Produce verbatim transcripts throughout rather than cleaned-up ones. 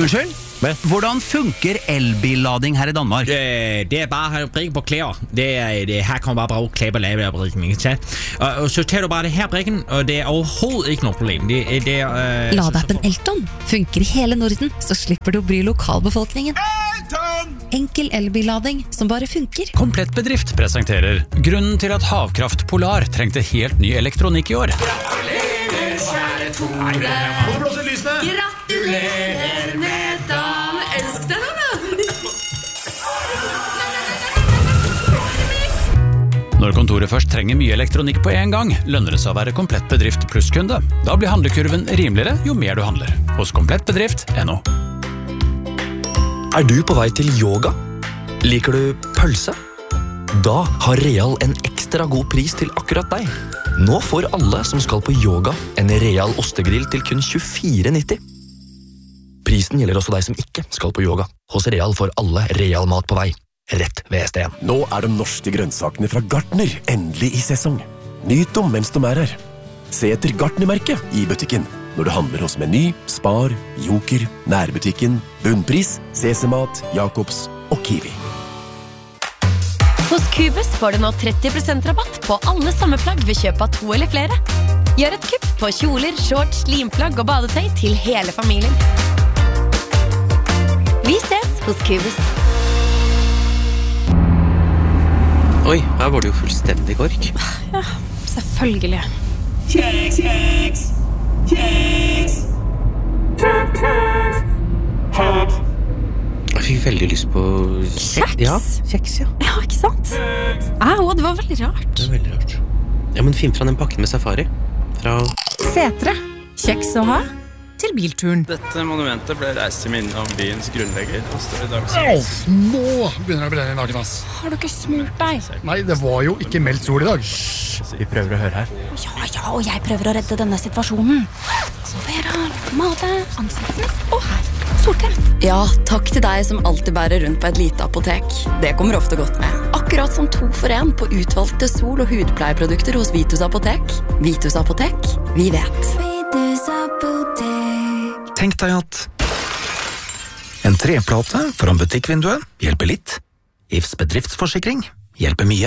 Unnskyld? Hvordan funker elbillading her i Danmark? Det, det er bare brikken på klæder. Det er, det, her kan man bare bruge klæder på lavebrikken, ikke sant? Og, og så tager du bare det her brikken, og det er overhovedet ikke noe problem. Det, det er, øh, Ladeappen Elton funker i hele Norden, så slipper du å bry lokalbefolkningen. Enkel elbillading som bare funker. Komplett Bedrift presenterer grunnen til at Havkraft Polar trengte helt ny elektronikk i år. Gratulerer, kjære Tore. Gratulerer med dagen. Elsk deg da. Når kontoret først trenger mye elektronikk på en gang, lønner det seg å være Komplett Bedrift plusskunde. Da blir handlekurven rimeligere jo mer du handler. Hos komplett bedrift punktum no. Er du på vei til yoga? Liker du pølse? Da har Real en ekstra god pris til akkurat deg. Nå får alle som skal på yoga en Real ostegrill til kun tjuefire nitti. Prisen gjelder også deg som ikke skal på yoga. Hos Real får alle Real mat på vei. Rett ved stedet. Nå er de norske grønnsakene fra Gartner endelig i sesong. Nyt dem mens de er her. Se etter Gartner-merket i butikken. Når du handler hos Meny, Spar, Joker, Nærbutikken, Bunnpris, Sesemat, Jakobs og Kiwi. Hos Cubus får du nå tretti prosent rabatt på alle sommerplagg ved kjøp av to eller flere. Gjør et kupp på kjoler, shorts, limplagg og badetøy til hele familien. Vi ses hos Cubus. Oi, her var det jo fullstendig kork. Ja, selvfølgelig. Kjeks, kjeks, kjeks. Kjeks, kjeks, kjeks. Jeg fikk veldig lyst på... Kjeks? Ja, kjeks, ja. Ja, ikke sant? Au, det var veldig rart. Det var veldig rart. Ja, men finn fra den pakken med safari. Fra... Setre. Kjeks å ha til bilturen. Dette monumentet ble reist til minne om byens grunnlegger og står i dag. Au, nå begynner det å brenne i naken, ass. Har du ikke smurt deg? Nei, det var jo ikke meldt sol i dag. Vi prøver å høre her. Ja, ja, og jeg prøver å redde denne situasjonen. Vera, mate, ansiktsnes og her. Solkrem. Ja, takk til deg som alltid bærer rundt på et lite apotek. Det kommer ofte godt med. Akkurat som to for en på utvalgte sol- og hudpleieprodukter hos Vitus Apotek. Vitus Apotek, vi vet. Vitus Apotek. Tenk deg at en treplate foran butikkvinduet hjelper litt. I F S bedriftsforsikring hjelper mye.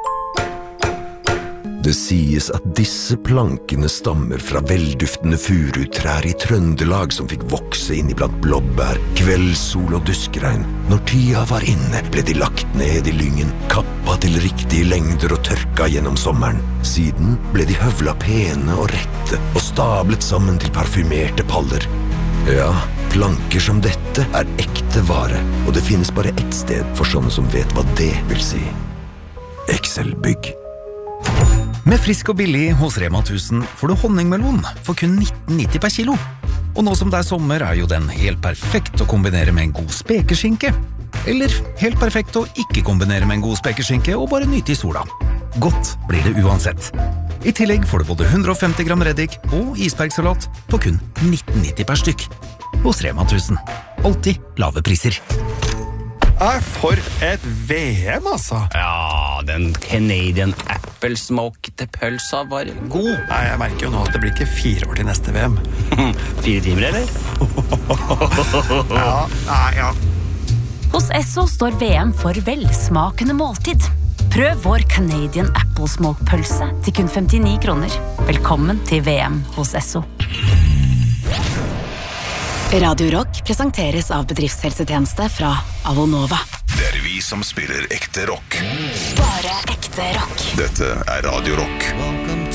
Det sies at disse plankene stammer fra velduftende furutrær i Trøndelag som fikk vokse inn iblant blåbær, kveldssol og duskregn. Når tida var inne, ble de lagt ned i lyngen, kappa til riktige lengder og tørka gjennom sommeren. Siden ble de høvla pene og rette og stablet sammen til parfymerte paller. Ja, planker som dette er ekte vare, og det finnes bare ett sted for sånne som vet hva det vil si. Excel-bygg. Med frisk og billig hos Rema tusen får du honningmelon for kun nitten nitti per kilo. Og nå som det er sommer er jo den helt perfekt å kombinere med en god spekeskinke. Eller helt perfekt å ikke kombinere med en god spekeskinke og bare nyte i sola. Godt blir det uansett. I tillegg får du både hundre og femti gram reddik og isbergsalat på kun nitten nitti per stykk. Hos Rema tusen. Alltid lave priser. For et V M, altså. Ja, den Canadian Apple smokte pølsa var god. Nei, jeg merker jo nå at det blir ikke fire år til neste V M. Fire timer, eller? Ja, nei, ja. Hos Esso står V M for velsmakende måltid. Prøv vår Canadian Apple Smoke pølse til kun femtini kroner. Velkommen til V M hos Esso. Radio Rock presenteres av bedriftshelsetjeneste fra Avonova. Det er vi som spiller ekte rock. Bare ekte rock. Dette er Radio Rock.